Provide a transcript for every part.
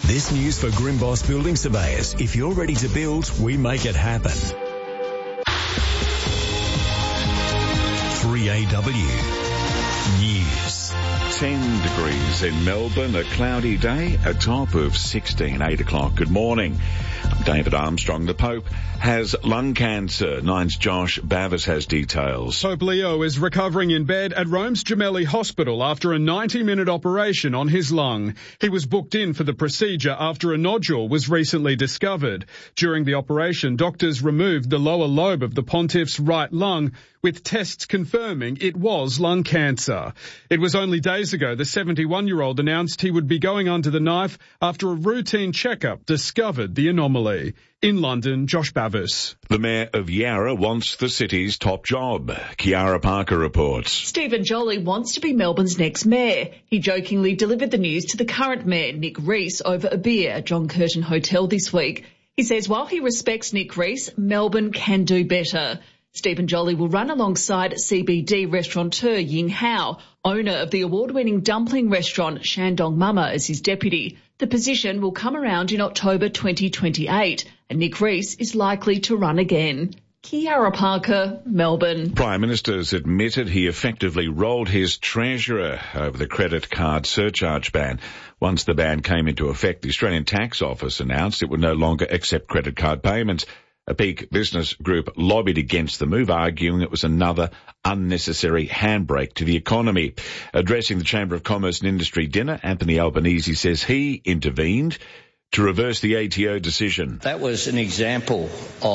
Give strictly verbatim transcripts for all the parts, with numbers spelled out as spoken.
This news for Grimboss Building Surveyors. If you're ready to build, we make it happen. three A W News. ten degrees in Melbourne, a cloudy day, a top of sixteen, eight o'clock. Good morning. I'm David Armstrong. The Pope has lung cancer. Nine's Josh Bavis has details. Pope Leo is recovering in bed at Rome's Gemelli Hospital after a ninety-minute operation on his lung. He was booked in for the procedure after a nodule was recently discovered. During the operation, doctors removed the lower lobe of the pontiff's right lung, with tests confirming it was lung cancer. It was only days ago the seventy-one-year-old announced he would be going under the knife after a routine checkup discovered the anomaly. In London, Josh Bavis. The Mayor of Yarra wants the city's top job. Kiara Parker reports. Stephen Jolly wants to be Melbourne's next mayor. He jokingly delivered the news to the current mayor, Nick Rees, over a beer at John Curtin Hotel this week. He says while he respects Nick Rees, Melbourne can do better. Stephen Jolly will run alongside C B D restaurateur Ying Hao, owner of the award-winning dumpling restaurant Shandong Mama, as his deputy. The position will come around in October twenty twenty-eight, and Nick Rees is likely to run again. Kiara Parker, Melbourne. Prime Minister's admitted he effectively rolled his treasurer over the credit card surcharge ban. Once the ban came into effect, the Australian Tax Office announced it would no longer accept credit card payments. A Peak business group lobbied against the move, arguing it was another unnecessary handbrake to the economy. Addressing the Chamber of Commerce and Industry dinner, Anthony Albanese says he intervened to reverse the A T O decision. That was an example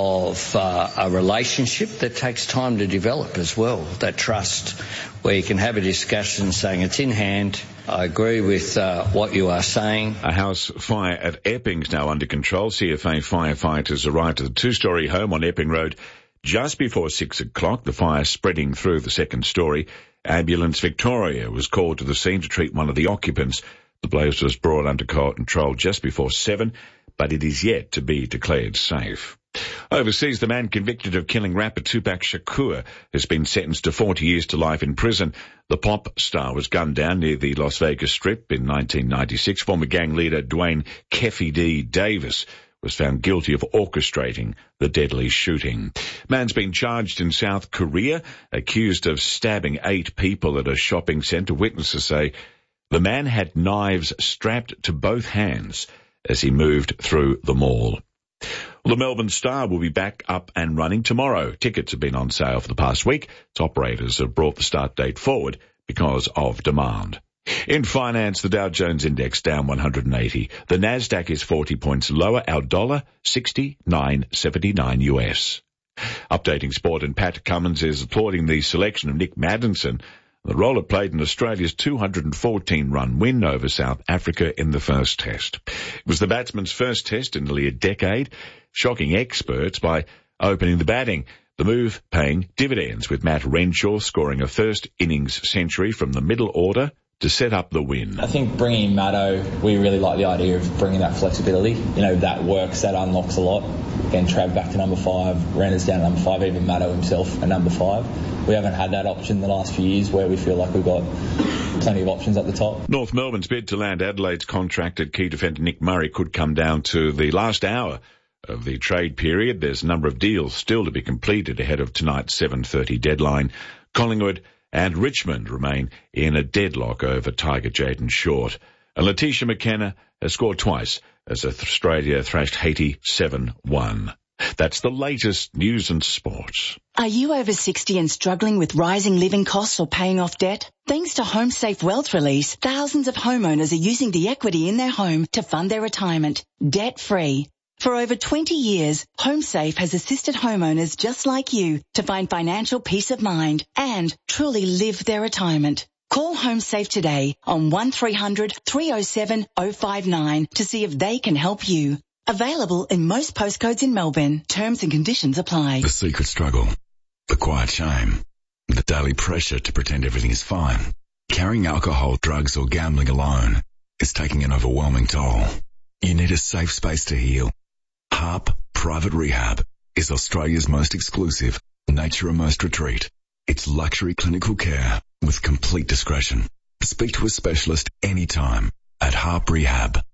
of uh, a relationship that takes time to develop as well, that trust, where you can have a discussion saying it's in hand. I agree with uh, what you are saying. A house fire at Epping is now under control. C F A firefighters arrived at the two-storey home on Epping Road just before six o'clock, the fire spreading through the second storey. Ambulance Victoria was called to the scene to treat one of the occupants. The blaze was brought under control just before seven, but it is yet to be declared safe. Overseas, the man convicted of killing rapper Tupac Shakur has been sentenced to forty years to life in prison. The pop star was gunned down near the Las Vegas Strip in nineteen ninety-six. Former gang leader Dwayne Keffi D. Davis was found guilty of orchestrating the deadly shooting. Man's been charged in South Korea, accused of stabbing eight people at a shopping centre. Witnesses say the man had knives strapped to both hands as he moved through the mall. Well, the Melbourne Star will be back up and running tomorrow. Tickets have been on sale for the past week. Its operators have brought the start date forward because of demand. In finance, the Dow Jones Index down one hundred eighty. The Nasdaq is forty points lower. Our dollar, sixty-nine seventy-nine U S. Updating sport, and Pat Cummins is applauding the selection of Nick Maddinson, the role it played in Australia's two hundred fourteen run win over South Africa in the first test. It was the batsman's first test in nearly a decade, shocking experts by opening the batting. The move paying dividends, with Matt Renshaw scoring a first innings century from the middle order to set up the win. I think bringing Maddo, we really like the idea of bringing that flexibility. You know, that works, that unlocks a lot. Again, Trav back to number five, Randers down to number five, even Maddo himself at number five. We haven't had that option the last few years where we feel like we've got plenty of options at the top. North Melbourne's bid to land Adelaide's contracted key defender Nick Murray could come down to the last hour of the trade period. There's a number of deals still to be completed ahead of tonight's seven thirty deadline. Collingwood and Richmond remain in a deadlock over Tiger Jaden Short. And Letitia McKenna has scored twice as Australia thrashed Haiti seven one. That's the latest news and sports. Are you over sixty and struggling with rising living costs or paying off debt? Thanks to HomeSafe Wealth Release, thousands of homeowners are using the equity in their home to fund their retirement, debt-free. For over twenty years, HomeSafe has assisted homeowners just like you to find financial peace of mind and truly live their retirement. Call HomeSafe today on one three hundred, three oh seven, oh five nine to see if they can help you. Available in most postcodes in Melbourne. Terms and conditions apply. The secret struggle, the quiet shame, the daily pressure to pretend everything is fine. Carrying alcohol, drugs or gambling alone is taking an overwhelming toll. You need a safe space to heal. Harp Private Rehab is Australia's most exclusive, nature-immersed retreat. It's luxury clinical care with complete discretion. Speak to a specialist anytime at harp rehab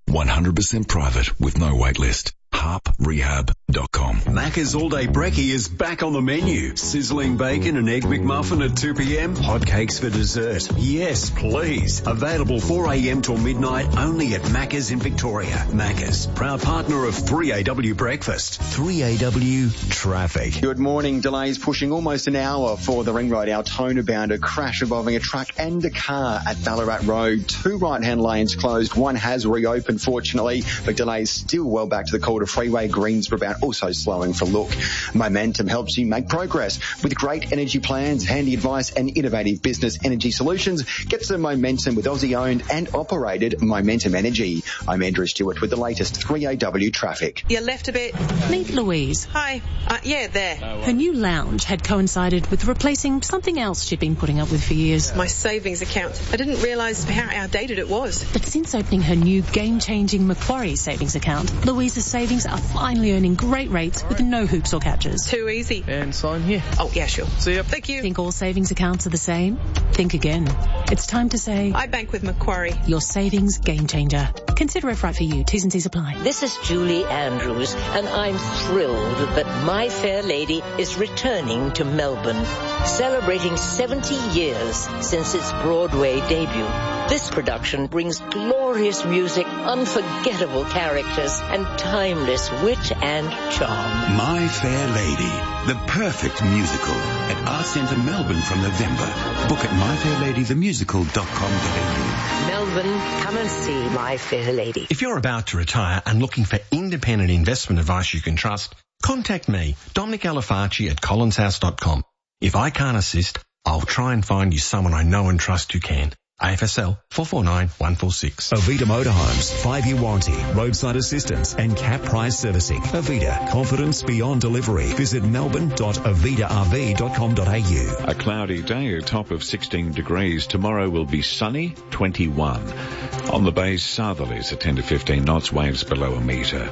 one hundred percent private with no wait list. harp rehab dot com. Macca's All Day Brekkie is back on the menu. Sizzling bacon and egg McMuffin at two p.m. Hotcakes for dessert. Yes, please. Available four a.m. till midnight only at Macca's in Victoria. Macca's, proud partner of three A W Breakfast. three A W Traffic. Good morning. Delays pushing almost an hour for the Ring Road Altona bound. A crash involving a truck and a car at Ballarat Road. Two right-hand lanes closed. One has reopened, fortunately, but delays still well back to the Calder Freeway, Greensboro bound, also slowing for Look. Momentum helps you make progress with great energy plans, handy advice and innovative business energy solutions. Get some momentum with Aussie-owned and operated Momentum Energy. I'm Andrew Stewart with the latest three A W traffic. You left a bit. Meet Louise. Hi. Uh, yeah, there. Her new lounge had coincided with replacing something else she'd been putting up with for years. My savings account. I didn't realise how outdated it was. But since opening her new game-changing Macquarie savings account, Louise's savings are finally earning great rates with no hoops or catches. Too easy. And sign here. Oh, yeah, sure. See ya. Thank you. Think all savings accounts are the same? Think again. It's time to say... I bank with Macquarie. Your savings game changer. Consider if right for you. T's and C's apply. This is Julie Andrews, and I'm thrilled that My Fair Lady is returning to Melbourne, celebrating seventy years since its Broadway debut. This production brings glorious music, unforgettable characters, and timeless wit and charm. My Fair Lady, the perfect musical at Arts Centre Melbourne from November. Book at my fair lady the musical dot com dot a u. Melbourne, come and see My Fair Lady. If you're about to retire and looking for independent investment advice you can trust, contact me, Dominic Alafaci at collins house dot com. If I can't assist, I'll try and find you someone I know and trust who can. A F S L four four nine one four six. Avita Motorhomes, five-year warranty, roadside assistance and cap price servicing. Avita, confidence beyond delivery. Visit melbourne dot avita r v dot com dot a u. A cloudy day, a top of sixteen degrees. Tomorrow will be sunny, twenty-one. On the bay, southerlies at ten to fifteen knots, waves below a metre.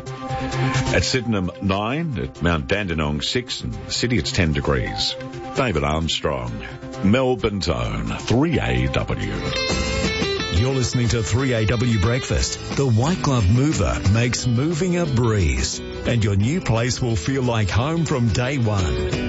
At Sydenham, nine. At Mount Dandenong, six. And the city, it's ten degrees. David Armstrong, Melbourne's own three A W. You're listening to three A W Breakfast. The White Glove Mover makes moving a breeze, and your new place will feel like home from day one.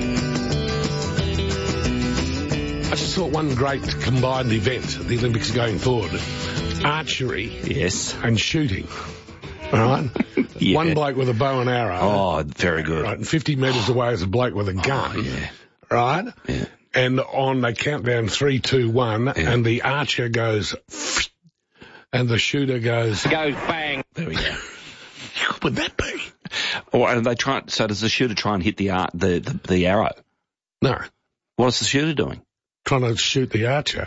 I just thought one great combined event at the Olympics going forward: archery, yes, and shooting. All right, yeah. One bloke with a bow and arrow. Oh, very good. Right, and fifty metres away is a bloke with a gun. Oh, yeah. Right? Yeah. And on they count down three, two, one, yeah. and the archer goes, and the shooter goes, goes bang. There we go. What would that be? Or and they try. So does the shooter try and hit the ar- the, the the arrow? No. What is the shooter doing? Trying to shoot the archer.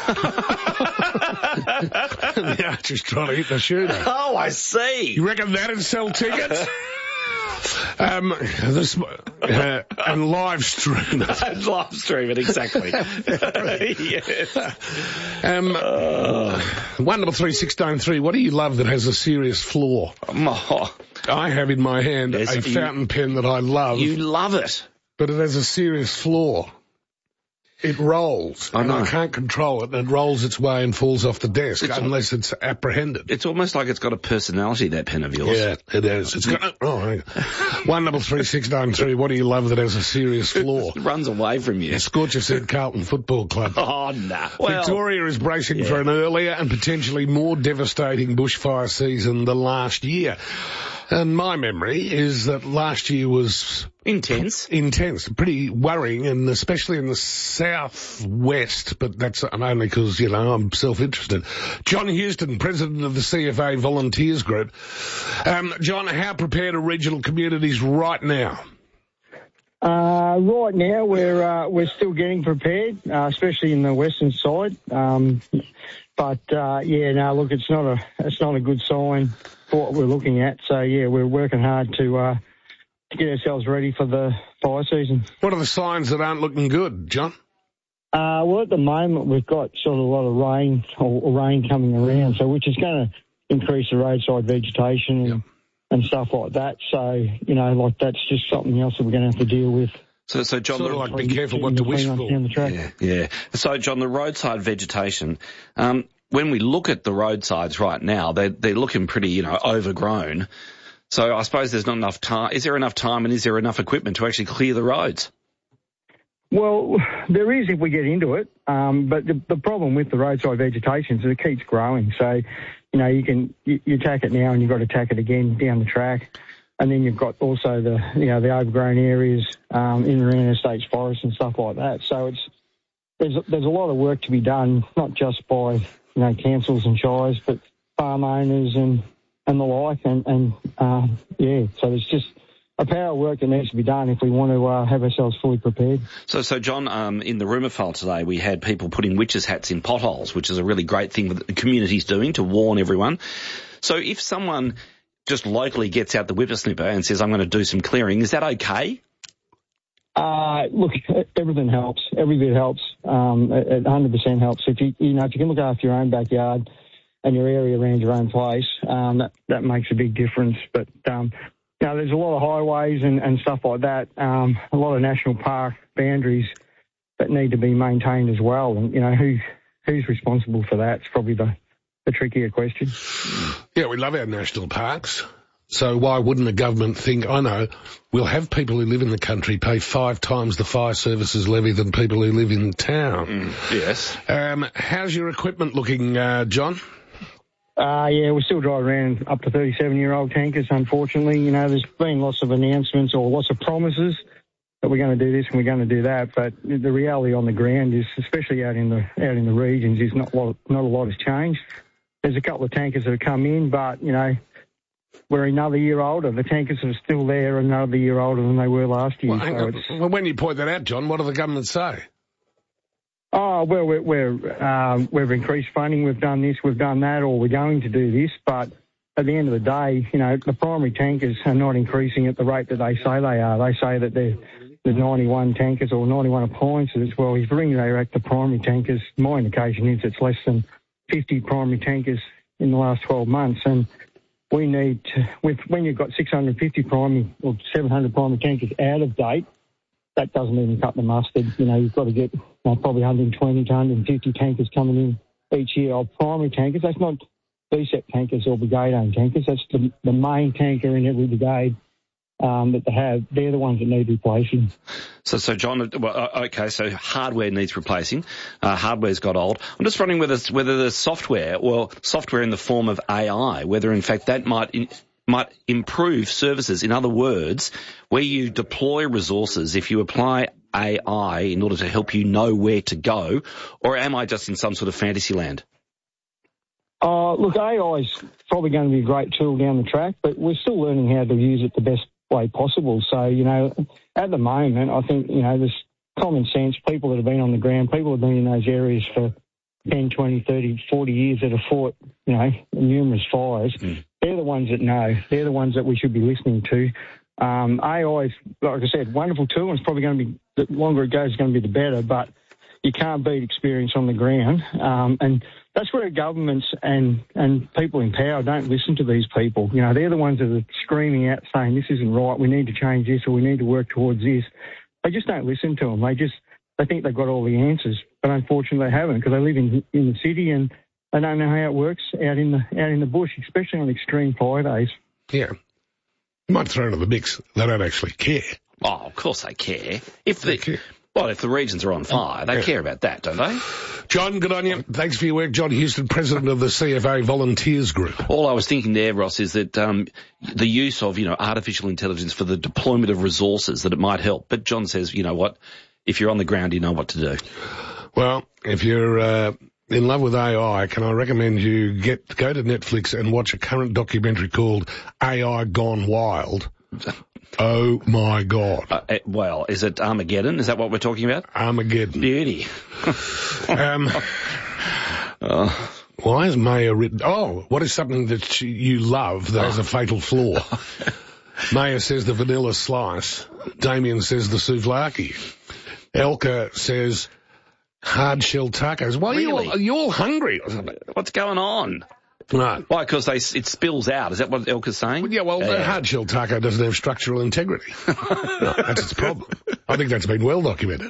The archer's trying to hit the shooter. Oh, I see. You reckon that'd sell tickets? Um, this, uh, and live stream it. Live stream it, exactly. Yes. Um, uh, one double three six nine three. What do you love that has a serious flaw? Oh. I have in my hand Yes, a you, fountain pen that I love. You love it, but it has a serious flaw. It rolls, I and know. I can't control it, and it rolls its way and falls off the desk it's unless al- it's apprehended. It's almost like it's got a personality, that pen of yours. Yeah, it is. It's got, oh, hang on. One double three six nine three. What do you love that has a serious flaw? It runs away from you. Scorcher said Carlton Football Club. Oh, no. Nah. Well, Victoria is bracing yeah. for an earlier and potentially more devastating bushfire season than last year. And my memory is that last year was intense, intense, pretty worrying, and especially in the southwest. But that's only because, you know, I'm self-interested. John Houston, president of the C F A Volunteers Group. Um, John, how prepared are regional communities right now? Uh, right now, we're uh, we're still getting prepared, uh, especially in the western side. Um, but uh, yeah, no, look, it's not a it's not a good sign for what we're looking at. So yeah, we're working hard to uh, to get ourselves ready for the fire season. What are the signs that aren't looking good, John? Uh, well, at the moment, we've got sort of a lot of rain or, or rain coming around, so which is going to increase the roadside vegetation and, yep. and stuff like that. So, you know, like that's just something else that we're going to have to deal with. So, so John, sort of the, like be careful what to wish for. Yeah, yeah. So, John, the roadside vegetation, um, when we look at the roadsides right now, they're, they're looking pretty, you know, overgrown. So I suppose there's not enough time. Is there enough time and is there enough equipment to actually clear the roads? Well, there is if we get into it, um, but the, the problem with the roadside vegetation is it keeps growing. So, you know, you can you, you tack it now and you've got to tack it again down the track. And then you've got also the, you know, the overgrown areas um, in the interstate forests and stuff like that. So it's there's there's a lot of work to be done, not just by, you know, councils and shires, but farm owners and, and the like. And, and um, yeah, so there's just a power of work that needs to be done if we want to uh, have ourselves fully prepared. So, so John, um, in the rumour file today, we had people putting witches' hats in potholes, which is a really great thing that the community's doing to warn everyone. So if someone just locally gets out the whippersnipper and says, I'm going to do some clearing, is that okay? Uh, look, everything helps. Every bit helps. Um, it, it one hundred percent helps. If you, you know, if you can look after your own backyard and your area around your own place, um, that, that makes a big difference. But, um, you know, there's a lot of highways and, and stuff like that, um, a lot of national park boundaries that need to be maintained as well. And, you know, who who's responsible for that? It's probably the, the trickier question. Yeah, we love our national parks. So why wouldn't the government think, I know, we'll have people who live in the country pay five times the fire services levy than people who live in town? Mm, yes. Um, how's your equipment looking, uh, John? Uh, yeah, we still drive around up to thirty-seven-year-old tankers, unfortunately. You know, there's been lots of announcements or lots of promises that we're going to do this and we're going to do that, but the reality on the ground is, especially out in the out in the regions, is not a lot, not a lot has changed. There's a couple of tankers that have come in, but, you know, we're another year older. The tankers are still there another year older than they were last year. Well, hang so on. it's, well, when you point that out, John, what do the government say? Oh, well, we're, we're, um, we've increased funding, we've done this, we've done that, or we're going to do this, but at the end of the day, you know, the primary tankers are not increasing at the rate that they say they are. They say that they're, there's ninety-one tankers or ninety-one appliances. Well, if you bring back the primary tankers, my indication is it's less than fifty primary tankers in the last twelve months, and we need to, with, when you've got six hundred fifty primary or seven hundred primary tankers out of date, that doesn't even cut the mustard. You know, you've got to get you know, probably one hundred twenty to one hundred fifty tankers coming in each year of primary tankers. That's not B SEP tankers or brigade-owned tankers. That's the, the main tanker in every brigade um, that they have. They're the ones that need replacing. So, so John, well, okay, so hardware needs replacing. Uh, hardware's got old. I'm just wondering whether whether the software, well, software in the form of A I, whether in fact that might in, might improve services. In other words, where you deploy resources, if you apply A I in order to help you know where to go, or am I just in some sort of fantasy land? Uh, look, A I is probably going to be a great tool down the track, but we're still learning how to use it the best way possible. So, you know, at the moment, I think, you know, there's common sense, people that have been on the ground, people that have been in those areas for ten, twenty, thirty, forty years that have fought, you know, numerous fires. Mm. They're the ones that know. They're the ones that we should be listening to. Um, A I is, like I said, wonderful tool, and it's probably going to be, the longer it goes, it's going to be the better, but you can't beat experience on the ground. Um, and that's where governments and, and people in power don't listen to these people. You know, they're the ones that are screaming out saying this isn't right, we need to change this, or we need to work towards this. They just don't listen to them. They just, they think they've got all the answers, but unfortunately they haven't, because they live in, in the city and they don't know how it works out in the, out in the bush, especially on extreme fire days. Yeah. You might throw into the mix, they don't actually care. Oh, of course they care. If they the, care. Well, if the regions are on fire, they yeah. care about that, don't they? John, good on you. Thanks for your work. John Houston, President of the C F A Volunteers Group. All I was thinking there, Ross, is that um, the use of, you know, artificial intelligence for the deployment of resources, that it might help. But John says, you know what, if you're on the ground, you know what to do. Well, if you're uh, in love with A I, can I recommend you get go to Netflix and watch a current documentary called A I Gone Wild. Oh, my God. Uh, uh, well, is it Armageddon? Is that what we're talking about? Armageddon. Beauty. um, oh. Why is Maya written... Oh, what is something that you love that oh. has a fatal flaw? Maya says the vanilla slice. Damien says the souvlaki. Elka says hard-shell tacos. Why really? are you all, are you all hungry or something? What's going on? Right. Why? Because they it spills out. Is that what Elka's saying? Well, yeah, well, yeah. the hard-shell taco doesn't have structural integrity. No, that's its problem. I think that's been well documented.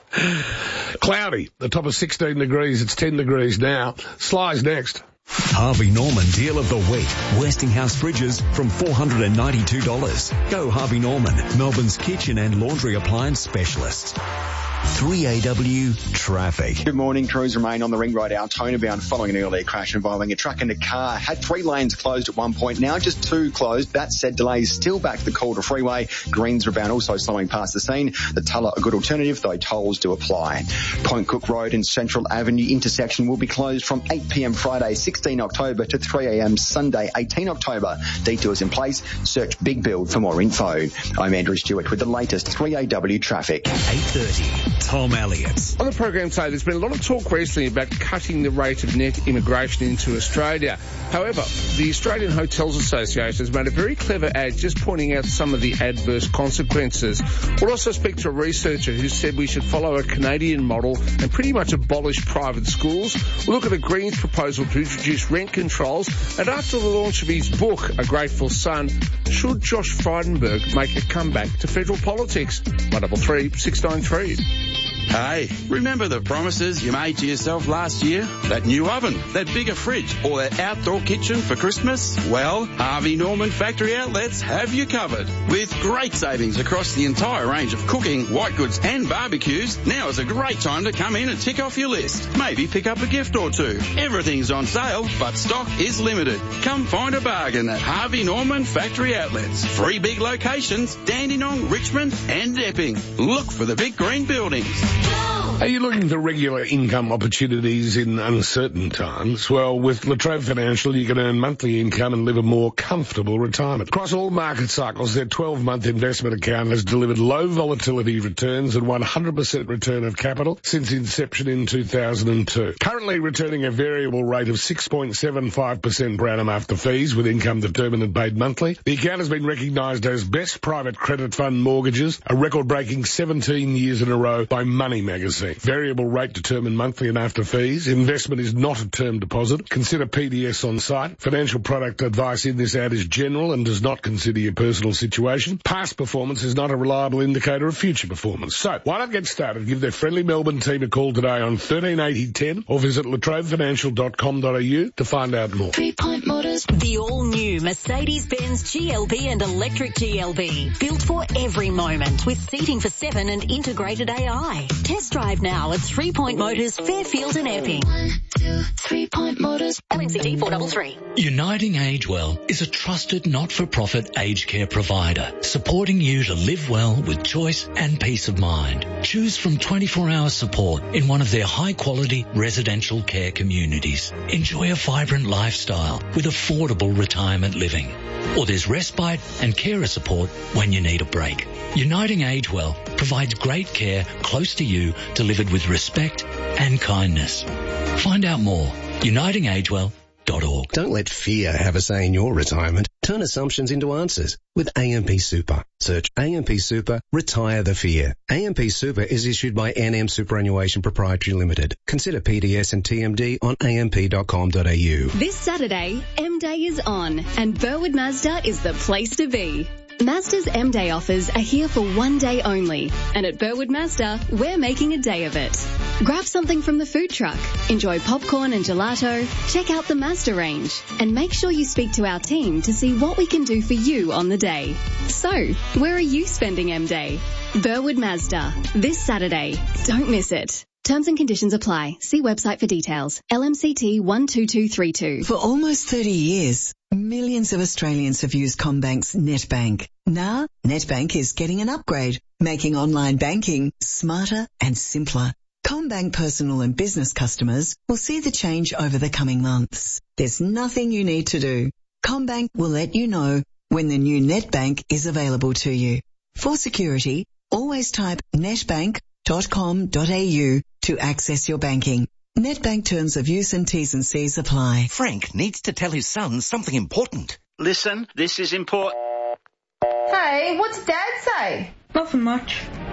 Cloudy, the top of sixteen degrees. It's ten degrees now. Sly's next. Harvey Norman Deal of the Week. Westinghouse fridges from four hundred ninety-two dollars. Go Harvey Norman, Melbourne's kitchen and laundry appliance specialist. three A W traffic. Good morning. Crews remain on the Ring Road Altona bound following an earlier crash involving a truck and a car. Had three lanes closed at one point, now just two closed. That said, delays still back to the Calder Freeway. Greensboro bound also slowing past the scene. The Tulla a good alternative, though tolls do apply. Point Cook Road and Central Avenue intersection will be closed from eight p m Friday, sixteen October to three a m Sunday, eighteen October. Detours in place. Search Big Build for more info. I'm Andrew Stewart with the latest three A W traffic. eight thirty. Tom Elliott. On the program today, there's been a lot of talk recently about cutting the rate of net immigration into Australia. However, the Australian Hotels Association has made a very clever ad just pointing out some of the adverse consequences. We'll also speak to a researcher who said we should follow a Canadian model and pretty much abolish private schools. We'll look at the Greens' proposal to introduce rent controls. And after the launch of his book, A Grateful Son, should Josh Frydenberg make a comeback to federal politics? one double three six nine three. Hey, remember the promises you made to yourself last year? That new oven, that bigger fridge, or that outdoor kitchen for Christmas? Well, Harvey Norman Factory Outlets have you covered. With great savings across the entire range of cooking, white goods and barbecues, now is a great time to come in and tick off your list. Maybe pick up a gift or two. Everything's on sale, but stock is limited. Come find a bargain at Harvey Norman Factory Outlets. Three big locations, Dandenong, Richmond and Epping. Look for the big green buildings. Are you looking for regular income opportunities in uncertain times? Well, with Latrobe Financial, you can earn monthly income and live a more comfortable retirement. Across all market cycles, their twelve-month investment account has delivered low volatility returns and one hundred percent return of capital since inception in two thousand two. Currently returning a variable rate of six point seven five percent per annum after fees, with income determined and paid monthly. The account has been recognised as Best Private Credit Fund Mortgages, a record-breaking seventeen years in a row by Money Magazine. Variable rate determined monthly and after fees. Investment is not a term deposit. Consider P D S on site. Financial product advice in this ad is general and does not consider your personal situation. Past performance is not a reliable indicator of future performance. So, why not get started? Give their friendly Melbourne team a call today on thirteen eighty ten or visit latrobe financial dot com dot a u to find out more. Three Point Motors. The all-new Mercedes-Benz G L B and electric G L B. Built for every moment with seating for seven and integrated A I. Test drive now at Three Point Motors, Fairfield and Epping. One, two, Three Point Motors. L M C T four three three. Uniting Age Well is a trusted not-for-profit aged care provider, supporting you to live well with choice and peace of mind. Choose from twenty-four hour support in one of their high-quality residential care communities. Enjoy a vibrant lifestyle with affordable retirement living. Or there's respite and carer support when you need a break. Uniting Age Well provides great care close to you, delivered with respect and kindness. Find out more. uniting age well dot org. Don't let fear have a say in your retirement. Turn assumptions into answers with A M P Super. Search A M P Super, retire the fear. A M P Super is issued by N M Superannuation Proprietary Limited. Consider P D S and T M D on a m p dot com dot a u. This Saturday, M-Day is on, and Burwood Mazda is the place to be. Mazda's M-Day offers are here for one day only, and at Burwood Mazda, we're making a day of it. Grab something from the food truck, enjoy popcorn and gelato, check out the Mazda range, and make sure you speak to our team to see what we can do for you on the day. So, where are you spending M-Day? Burwood Mazda, this Saturday. Don't miss it. Terms and conditions apply. See website for details. L M C T one two two three two. For almost thirty years, millions of Australians have used CommBank's NetBank. Now, NetBank is getting an upgrade, making online banking smarter and simpler. CommBank personal and business customers will see the change over the coming months. There's nothing you need to do. CommBank will let you know when the new NetBank is available to you. For security, always type netbank dot com dot a u to access your banking. NetBank terms of use and T's and C's apply. Frank needs to tell his son something important. Listen, this is important. Hey, what's Dad say? Nothing much.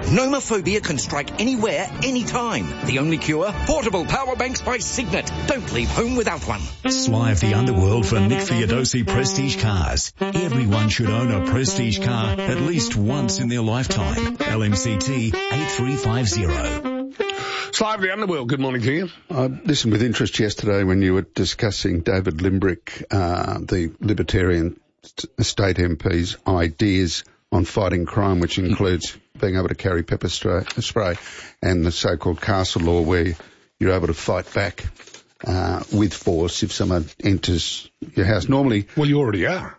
Nomophobia can strike anywhere, anytime. The only cure? Portable power banks by Signet. Don't leave home without one. Slive the underworld for Nick Fiodosi Prestige Cars. Everyone should own a Prestige car at least once in their lifetime. L M C T eight three five zero. Slive the underworld, good morning to you. I listened with interest yesterday when you were discussing David Limbrick, uh, the Libertarian state M P's ideas on fighting crime, which includes being able to carry pepper spray and the so-called castle law where you're able to fight back uh, with force if someone enters your house. Normally... Well, you already are.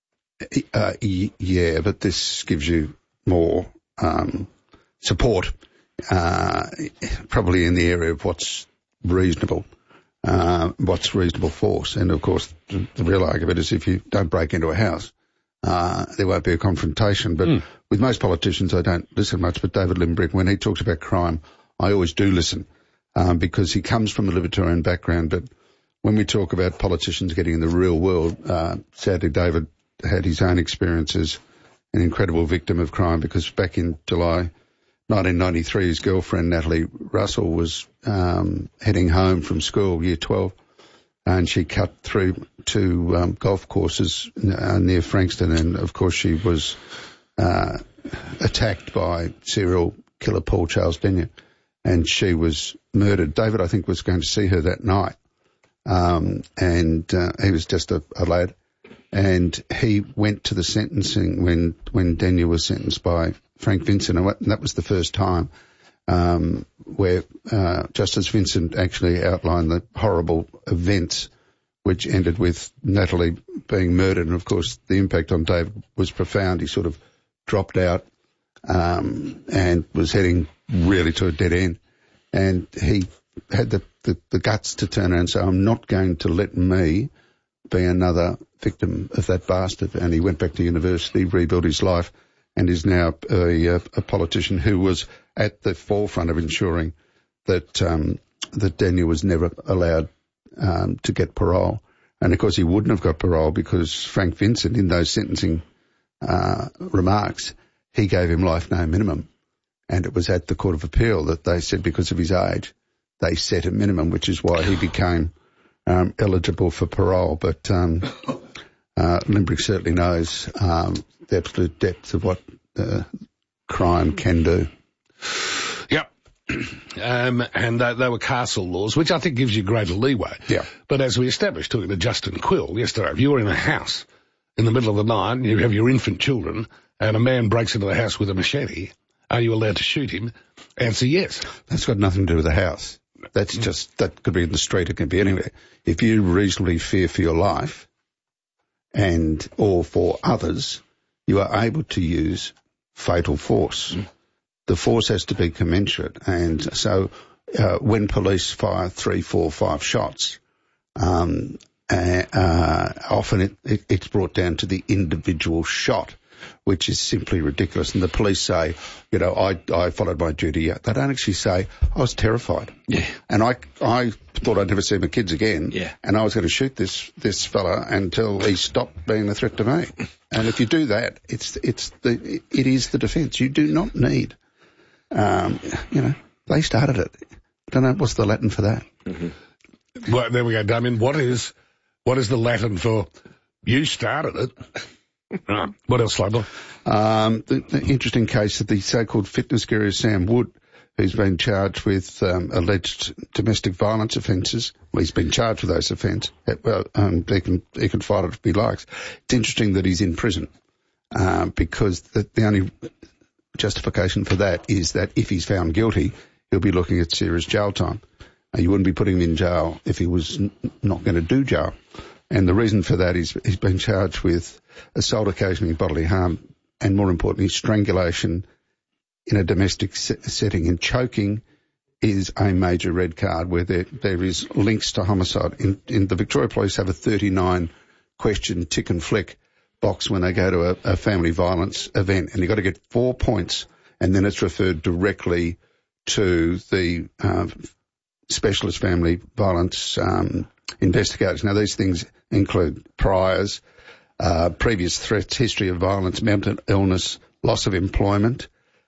Uh, y- yeah, but this gives you more um, support, uh, probably in the area of what's reasonable, uh, what's reasonable force. And, of course, the, the real argument is if you don't break into a house, Uh, there won't be a confrontation. But mm. with most politicians, I don't listen much. But David Limbrick, when he talks about crime, I always do listen um, because he comes from a libertarian background. But when we talk about politicians getting in the real world, uh, sadly, David had his own experience as an incredible victim of crime because back in July nineteen ninety-three, his girlfriend, Natalie Russell, was um, heading home from school, year twelve. And she cut through two um, golf courses uh, near Frankston, and of course she was uh, attacked by serial killer Paul Charles Denyer, and she was murdered. David, I think, was going to see her that night, um, and uh, he was just a, a lad, and he went to the sentencing when when Denyer was sentenced by Frank Vincent, and that was the first time Um, where uh, Justice Vincent actually outlined the horrible events which ended with Natalie being murdered. And, of course, the impact on David was profound. He sort of dropped out um, and was heading really to a dead end. And he had the, the, the guts to turn around and say, I'm not going to let me be another victim of that bastard. And he went back to university, rebuilt his life, and is now a, a politician who was at the forefront of ensuring that um, that Denyer was never allowed um, to get parole. And, of course, he wouldn't have got parole because Frank Vincent, in those sentencing uh, remarks, he gave him life no minimum. And it was at the Court of Appeal that they said because of his age, they set a minimum, which is why he became um, eligible for parole. But um, uh, Limbrick certainly knows um, the absolute depth of what uh, crime can do. Yep. Um, and uh, they were castle laws, which I think gives you greater leeway. Yeah. But as we established, talking to Justin Quill yesterday, if you were in a house in the middle of the night and you have your infant children and a man breaks into the house with a machete, are you allowed to shoot him? Answer yes. That's got nothing to do with the house. That's just, that could be in the street, it could be anywhere. If you reasonably fear for your life and or for others, you are able to use fatal force. Mm. The force has to be commensurate. And so uh, when police fire three, four, five shots, um, uh, uh, often it, it, it's brought down to the individual shot, which is simply ridiculous. And the police say, you know, I, I followed my duty. They don't actually say, I was terrified. Yeah. And I, I thought I'd never see my kids again. Yeah. And I was going to shoot this, this fella until he stopped being a threat to me. And if you do that, it's, it's the, it is the defence. You do not need, um, you know, they started it. I don't know, what's the Latin for that? Mm-hmm. Well, there we go, Damien. What is, what is the Latin for you started it? Right. What else, Slugger? Um, the, the interesting case of the so-called fitness guru Sam Wood, who's been charged with um, alleged domestic violence offences. Well, he's been charged with those offences. Well, um, he can he can fight it if he likes. It's interesting that he's in prison uh, because the, the only justification for that is that if he's found guilty, he'll be looking at serious jail time. Uh, you wouldn't be putting him in jail if he was n- not going to do jail. And the reason for that is he's been charged with assault occasioning bodily harm and, more importantly, strangulation in a domestic se- setting. And choking is a major red card where there, there is links to homicide. In, in the Victoria Police have a thirty-nine question tick and flick box when they go to a, a family violence event, and you've got to get four points, and then it's referred directly to the uh, specialist family violence um, investigators. Now, these things include priors, uh, previous threats, history of violence, mental illness, loss of employment,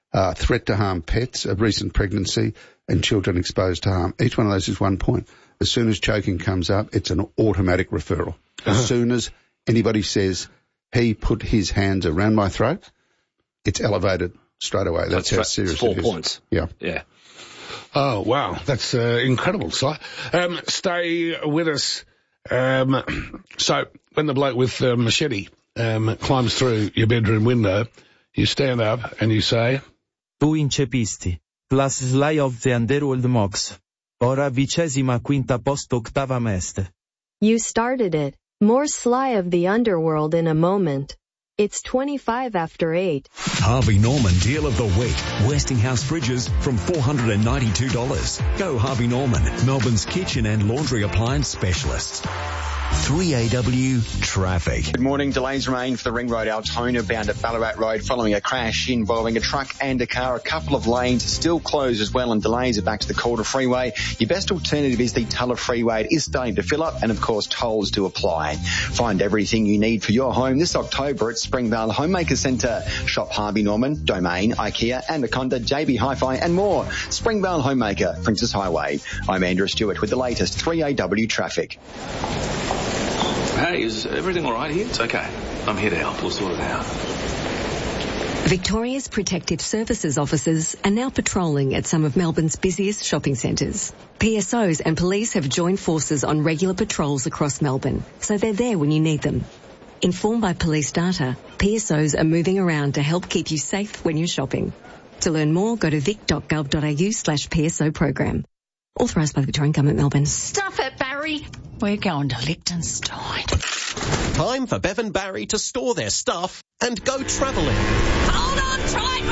uh, threat to harm pets, a recent pregnancy, and children exposed to harm. Each one of those is one point. As soon as choking comes up, it's an automatic referral. As uh-huh. soon as anybody says, he put his hands around my throat, it's elevated straight away. That's, That's how serious it is. Four points. Yeah. Yeah. Oh, wow. That's uh, incredible, Si. Um, stay with us. Um, so, when the bloke with the uh, machete um, climbs through your bedroom window, you stand up and you say, Tu incepisti, plus sly of the underworld mox, ora vicesima quinta post octava meste. You started it. More sly of the underworld in a moment. It's twenty-five after eight. Harvey Norman Deal of the Week. Westinghouse fridges from four hundred ninety-two dollars. Go Harvey Norman, Melbourne's kitchen and laundry appliance specialists. three A W traffic. Good morning. Delays remain for the Ring Road Altona bound at Ballarat Road following a crash involving a truck and a car. A couple of lanes still closed as well, and delays are back to the Calder Freeway. Your best alternative is the Tulla Freeway. It is starting to fill up, and of course tolls do apply. Find everything you need for your home this October at Springvale Homemaker Centre. Shop Harvey Norman, Domain, IKEA, Anaconda, J B Hi-Fi and more. Springvale Homemaker, Princess Highway. I'm Andrew Stewart with the latest three A W traffic. Hey, is everything all right here? It's okay. I'm here to help. We'll sort it out. Victoria's Protective Services officers are now patrolling at some of Melbourne's busiest shopping centres. P S Os and police have joined forces on regular patrols across Melbourne, so they're there when you need them. Informed by police data, P S Os are moving around to help keep you safe when you're shopping. To learn more, go to vic.gov.au slash PSO program. Authorised by the Victorian Government, Melbourne. Stuff it, Barry. We're going to Liechtenstein. Time for Bev and Barry to store their stuff and go travelling. Hold on tight,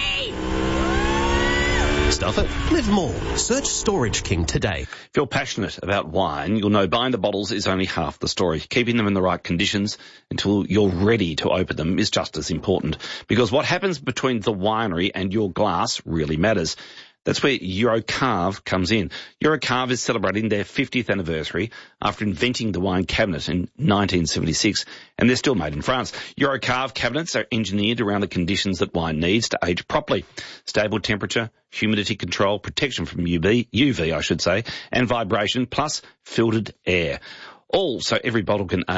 Barry! Stuff it. Live more. Search Storage King today. If you're passionate about wine, you'll know buying the bottles is only half the story. Keeping them in the right conditions until you're ready to open them is just as important, because what happens between the winery and your glass really matters. That's where Eurocave comes in. Eurocave is celebrating their fiftieth anniversary after inventing the wine cabinet in nineteen seventy-six, and they're still made in France. Eurocave cabinets are engineered around the conditions that wine needs to age properly. Stable temperature, humidity control, protection from U V, U V I should say, and vibration, plus filtered air. All so every bottle can age